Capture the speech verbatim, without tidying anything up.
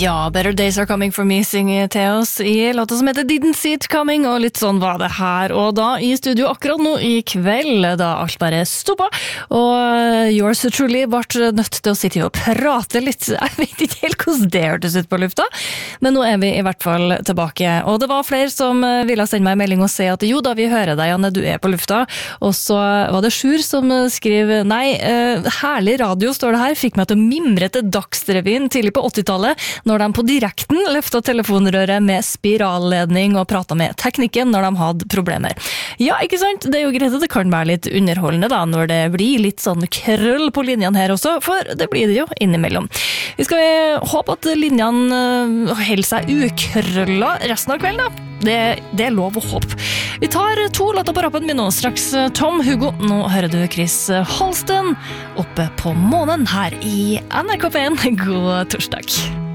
Ja, Better Days Are Coming For Me synger til oss i låta som heter Didn't See It Coming, og litt sånn var det her. Og da i studio akkurat nå i kveld, da alt bare stoppa, og yours truly ble nødt til å sitte og prate litt. Jeg vet ikke helt hvordan det hørtes ut på lufta, men nå er vi i hvert fall tilbake. Og det var flere som ville sende meg en melding og si at jo da, vi hører deg, Janne, du er på lufta. Og så var det Sjur som skrev, nei, herlig radio står det her, fikk meg til å mimre til Dagsrevyen tidlig på åttitallet, når de på direkten løftet telefonrøret med spiralledning og pratet med teknikken når de hadde problemer. Ja, ikke sant? Det er jo greit at det kan være litt underholdende da, når det blir litt sånn krøll på linjene her også, for det blir det jo innimellom. Vi skal håpe at linjene holder seg ukrølla resten av kvelden da. Det, det er lov å håpe. Vi tar to låter på rappen min nå, straks Tom Hugo. Nå hører du Chris Holsten oppe på månen her i N R K P en. God torsdag.